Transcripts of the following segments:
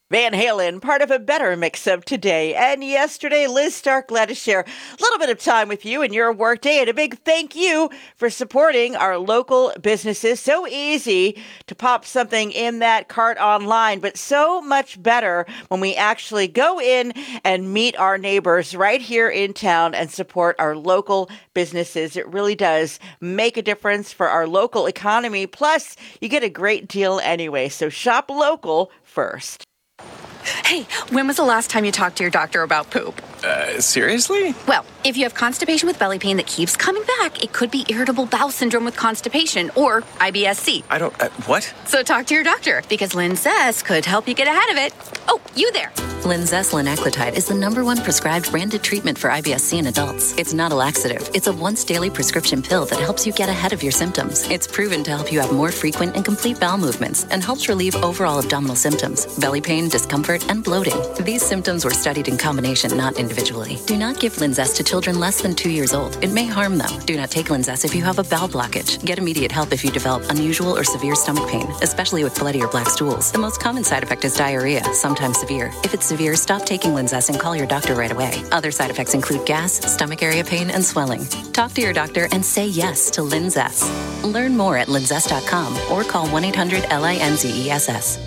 Van Halen, part of a better mix-up today and yesterday. Liz Stark, glad to share a little bit of time with you in your workday, and a big thank you for supporting our local businesses. So easy to pop something in that cart online, but so much better when we actually go in and meet our neighbors right here in town and support our local businesses. It really does make a difference for our local economy. Plus, you get a great deal anyway, so shop local first. Hey, when was the last time you talked to your doctor about poop? Seriously? Well, if you have constipation with belly pain that keeps coming back, it could be irritable bowel syndrome with constipation or IBS-C. What? So talk to your doctor, because Linzess could help you get ahead of it. Oh, you there. Linzess linaclotide is the #1 prescribed branded treatment for IBS-C in adults. It's not a laxative. It's a once-daily prescription pill that helps you get ahead of your symptoms. It's proven to help you have more frequent and complete bowel movements and helps relieve overall abdominal symptoms, belly pain, discomfort, and bloating. These symptoms were studied in combination, not individually. Do not give Linzess to children less than 2 years old. It may harm them. Do not take Linzess if you have a bowel blockage. Get immediate help if you develop unusual or severe stomach pain, especially with bloody or black stools. The most common side effect is diarrhea, sometimes severe. If it's severe, stop taking Linzess and call your doctor right away. Other side effects include gas, stomach area pain, and swelling. Talk to your doctor and say yes to Linzess. Learn more at linzess.com or call 1-800-LINZESS.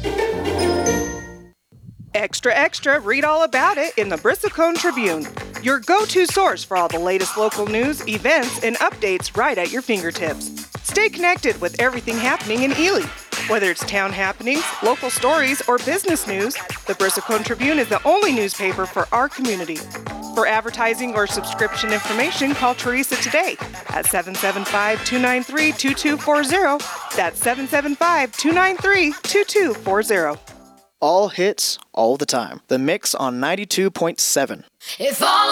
Extra, extra, read all about it in the Bristlecone Tribune. Your go-to source for all the latest local news, events, and updates right at your fingertips. Stay connected with everything happening in Ely. Whether it's town happenings, local stories, or business news, the Bristlecone Tribune is the only newspaper for our community. For advertising or subscription information, call Teresa today at 775-293-2240. That's 775-293-2240. All hits, all the time. The Mix on 92.7. If all